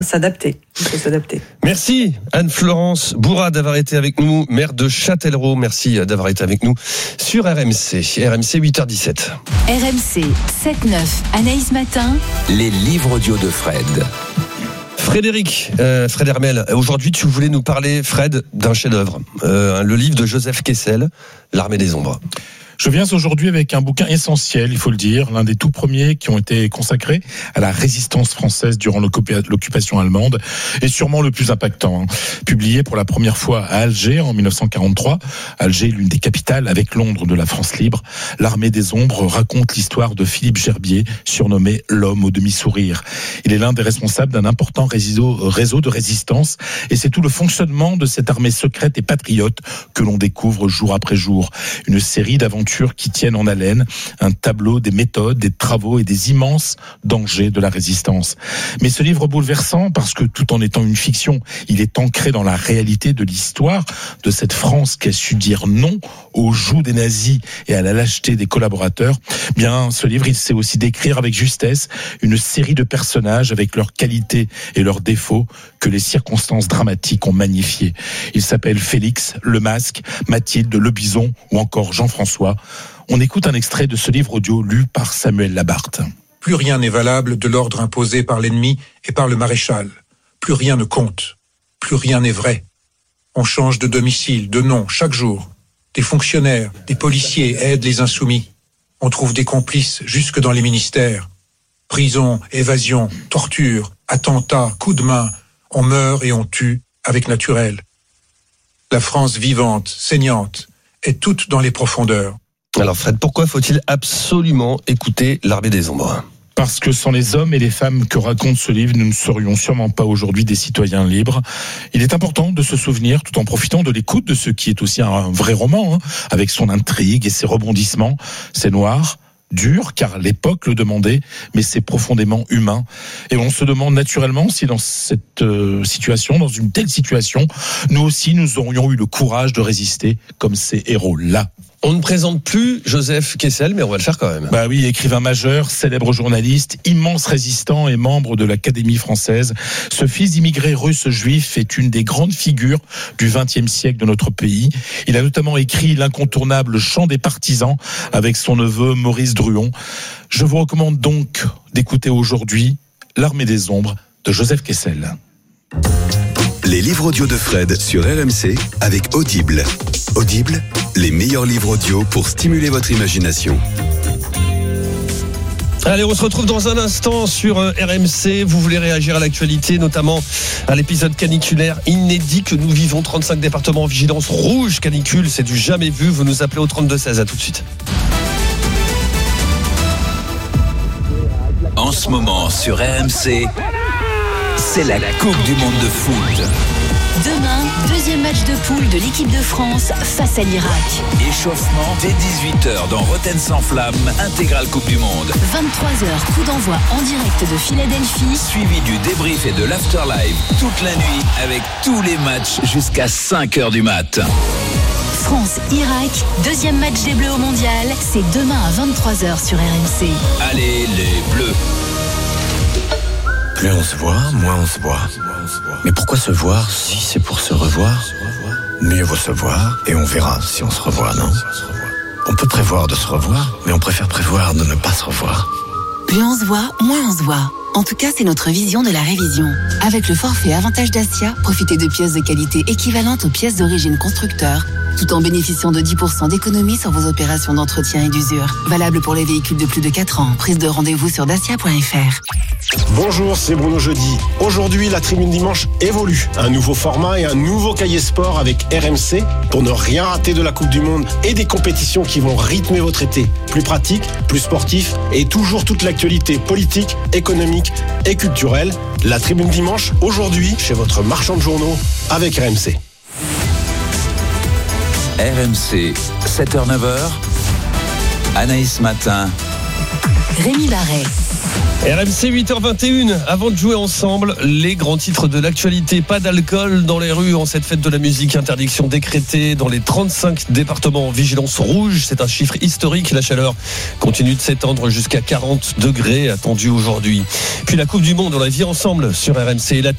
s'adapter. Il faut s'adapter. Merci Anne-Florence Bourrat d'avoir été avec nous, maire de Châtellerault. Merci d'avoir été avec nous sur RMC 8h17. RMC 7-9, Anaïs Matin. Les livres audio de Fred. Fred Hermel, aujourd'hui tu voulais nous parler, Fred, d'un chef-d'œuvre, le livre de Joseph Kessel, L'Armée des Ombres. Je viens aujourd'hui avec un bouquin essentiel, il faut le dire, l'un des tout premiers qui ont été consacrés à la résistance française durant l'occupation allemande, et sûrement le plus impactant. Publié pour la première fois à Alger en 1943, Alger, l'une des capitales avec Londres de la France libre, L'Armée des Ombres raconte l'histoire de Philippe Gerbier, surnommé l'homme au demi-sourire. Il est l'un des responsables d'un important réseau de résistance, et c'est tout le fonctionnement de cette armée secrète et patriote que l'on découvre jour après jour. Une série d'aventures qui tiennent en haleine, un tableau des méthodes, des travaux et des immenses dangers de la résistance. Mais ce livre bouleversant, parce que tout en étant une fiction, il est ancré dans la réalité de l'histoire de cette France qui a su dire non aux jougs des nazis et à la lâcheté des collaborateurs. Bien, ce livre, il sait aussi décrire avec justesse une série de personnages avec leurs qualités et leurs défauts que les circonstances dramatiques ont magnifiés. Il s'appelle Félix, Le Masque, Mathilde, Le Bison ou encore Jean-François. On écoute un extrait de ce livre audio lu par Samuel Labarthe. Plus rien n'est valable de l'ordre imposé par l'ennemi et par le maréchal. Plus rien ne compte. Plus rien n'est vrai. On change de domicile, de nom, chaque jour. Des fonctionnaires, des policiers aident les insoumis. On trouve des complices jusque dans les ministères. Prison, évasion, torture, attentats, coups de main. On meurt et on tue avec naturel. La France vivante, saignante, est toute dans les profondeurs. Alors Fred, pourquoi faut-il absolument écouter L'Armée des Ombres ? Parce que sans les hommes et les femmes que raconte ce livre, nous ne serions sûrement pas aujourd'hui des citoyens libres. Il est important de se souvenir, tout en profitant de l'écoute de ce qui est aussi un vrai roman, avec son intrigue et ses rebondissements. C'est noir, dur, car l'époque le demandait, mais c'est profondément humain. Et on se demande naturellement si dans cette situation, dans une telle situation, nous aussi, nous aurions eu le courage de résister comme ces héros-là. On ne présente plus Joseph Kessel, mais on va le faire quand même. Bah oui, écrivain majeur, célèbre journaliste, immense résistant et membre de l'Académie française. Ce fils d'immigrés russes juifs est une des grandes figures du XXe siècle de notre pays. Il a notamment écrit l'incontournable Chant des partisans avec son neveu Maurice Druon. Je vous recommande donc d'écouter aujourd'hui L'Armée des Ombres de Joseph Kessel. Les livres audio de Fred sur RMC avec Audible. Audible, les meilleurs livres audio pour stimuler votre imagination. Allez, on se retrouve dans un instant sur RMC. Vous voulez réagir à l'actualité, notamment à l'épisode caniculaire inédit que nous vivons. 35 départements en vigilance rouge canicule, c'est du jamais vu. Vous nous appelez au 32-16, à tout de suite. En ce moment sur RMC, c'est la Coupe du Monde de foot. Demain, deuxième match de poule de l'équipe de France face à l'Irak. Échauffement dès 18h dans Rotten sans flamme, intégrale Coupe du Monde. 23h, coup d'envoi en direct de Philadelphie. Suivi du débrief et de l'afterlive toute la nuit avec tous les matchs jusqu'à 5h du mat. France-Irak, deuxième match des Bleus au Mondial. C'est demain à 23h sur RMC. Allez les Bleus. Plus on se voit, moins on se voit. Mais pourquoi se voir si c'est pour se revoir ? Mieux vaut se voir et on verra si on se revoit, non ? On peut prévoir de se revoir, mais on préfère prévoir de ne pas se revoir. Plus on se voit, moins on se voit. En tout cas, c'est notre vision de la révision. Avec le forfait Avantage Dacia, profitez de pièces de qualité équivalentes aux pièces d'origine constructeur, tout en bénéficiant de 10% d'économie sur vos opérations d'entretien et d'usure. Valable pour les véhicules de plus de 4 ans. Prise de rendez-vous sur dacia.fr. Bonjour, c'est Bruno Jeudi. Aujourd'hui, la Tribune Dimanche évolue. Un nouveau format et un nouveau cahier sport avec RMC pour ne rien rater de la Coupe du Monde et des compétitions qui vont rythmer votre été. Plus pratique, plus sportif et toujours toute l'actualité politique, économique et culturelle. La Tribune Dimanche, aujourd'hui, chez votre marchand de journaux avec RMC. RMC, 7h-9h, Anaïs Matin. Rémi Barret. RMC 8h21, avant de jouer ensemble, les grands titres de l'actualité. Pas d'alcool dans les rues en cette fête de la musique. Interdiction décrétée dans les 35 départements en vigilance rouge. C'est un chiffre historique. La chaleur continue de s'étendre jusqu'à 40 degrés attendus aujourd'hui. Puis la Coupe du Monde, on la vit ensemble sur RMC.